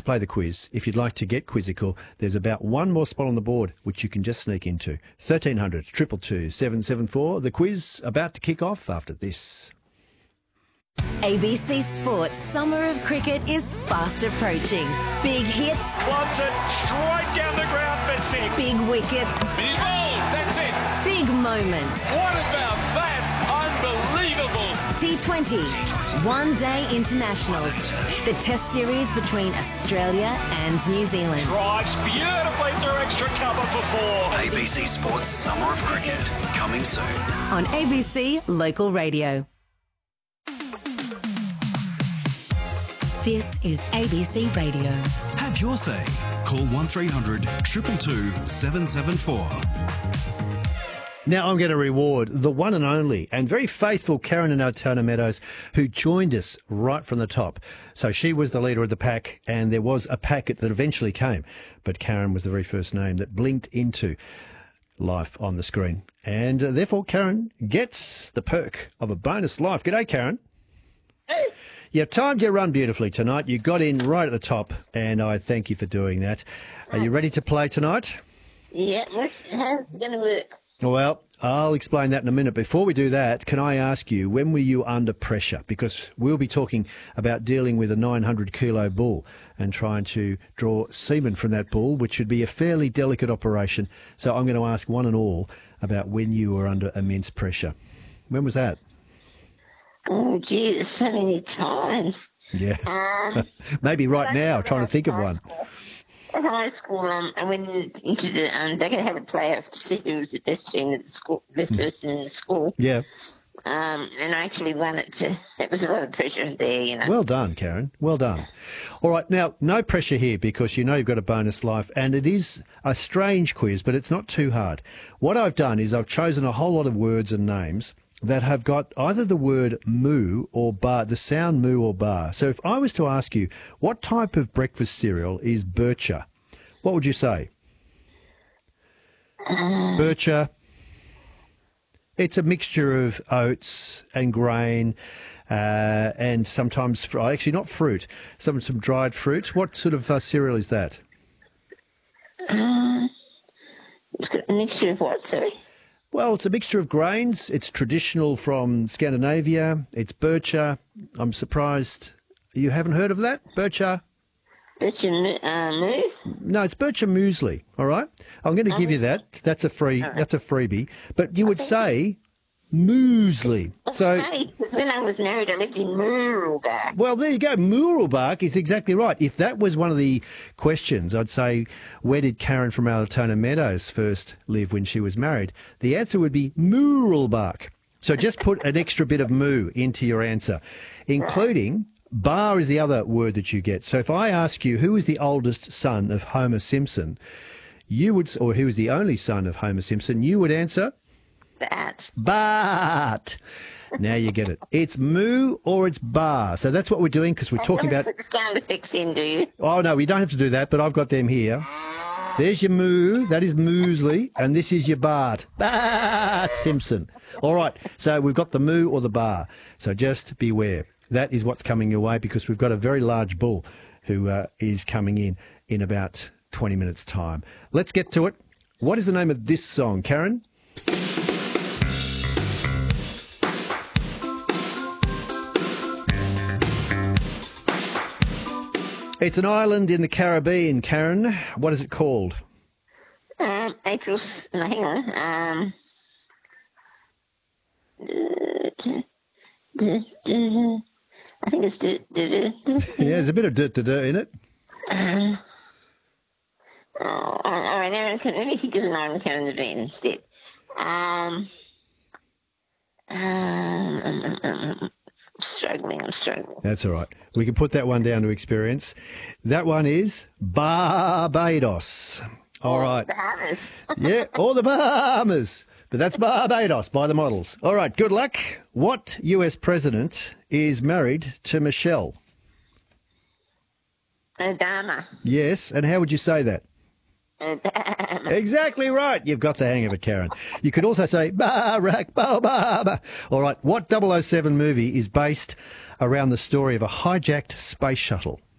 to play the quiz, if you'd like to get quizzical, there's about one more spot on the board which you can just sneak into. 1300 222 774. The quiz about to kick off after this. ABC Sports Summer of Cricket is fast approaching. Big hits. Clubs it straight down the ground for six. Big wickets. Big ball, that's it. Big moments. What about that? Unbelievable. T20. One-day internationals. The test series between Australia and New Zealand. Drives beautifully through extra cover for four. ABC Sports Summer of Cricket, coming soon. On ABC Local Radio. This is ABC Radio. Have your say. Call 1300 222 774. Now I'm going to reward the one and only and very faithful Karen in Altona Meadows, who joined us right from the top. So she was the leader of the pack, and there was a packet that eventually came, but Karen was the very first name that blinked into life on the screen. And therefore, Karen gets the perk of a bonus life. G'day, Karen. Hey. You timed your run beautifully tonight. You got in right at the top, and I thank you for doing that. Are you ready to play tonight? Yeah, how's it going to work? Well, I'll explain that in a minute. Before we do that, can I ask you, when were you under pressure? Because we'll be talking about dealing with a 900-kilo bull and trying to draw semen from that bull, which would be a fairly delicate operation. So I'm going to ask one and all about when you were under immense pressure. When was that? Oh, gee, so many times. Yeah. Maybe right now, trying to think of one. At high school, I went into the, they could have a playoff to see who was the best team at the school, best person in the school. Yeah. And I actually won it. It was a lot of pressure there, you know. Well done, Karen. Well done. All right, now, no pressure here because you know you've got a bonus life, and it is a strange quiz, but it's not too hard. What I've done is I've chosen a whole lot of words and names that have got either the word moo or bar, the sound moo or bar. So if I was to ask you, what type of breakfast cereal is Bircher? What would you say? Bircher. It's a mixture of oats and grain and sometimes, actually not fruit, some dried fruit. What sort of cereal is that? It's got a mixture of what, sorry? Well, it's a mixture of grains. It's traditional from Scandinavia. It's Bircher. I'm surprised you haven't heard of that, Bircher. Bircher moo? No, it's Bircher muesli. All right, I'm going to give you that. That's a That's a freebie. But you would say muesli. That's so funny, because when I was married, I lived in Mooralbark. Well, there you go. Mooralbark is exactly right. If that was one of the questions, I'd say, where did Karen from Altona Meadows first live when she was married? The answer would be Mooralbark. So just put an extra bit of moo into your answer, including bar is the other word that you get. So if I ask you who is the oldest son of Homer Simpson, you would, or who is the only son of Homer Simpson, you would answer? Bart. Now you get it. It's moo or it's bar. So that's what we're doing because we're talking about... Put the sound effects in, do you? Oh, no, we don't have to do that, but I've got them here. There's your moo. That is muesli. And this is your Bart. Bart Simpson. All right. So we've got the moo or the bar. So just beware. That is what's coming your way because we've got a very large bull who is coming in about 20 minutes' time. Let's get to it. What is the name of this song, Karen? It's an island in the Caribbean, Karen. What is it called? April's... No, hang on. I think it's... Yeah, there's a bit of in it. All right, now let me think of an island Caribbean instead. I'm struggling. That's all right. We can put that one down to experience. That one is Barbados. All right. Bahamas. Yeah, or the Bahamas. But that's Barbados by the models. All right, good luck. What US president is married to Michelle? Obama. Yes, and how would you say that? Obama. Exactly right. You've got the hang of it, Karen. You could also say Barack Obama. All right, what 007 movie is based around the story of a hijacked space shuttle?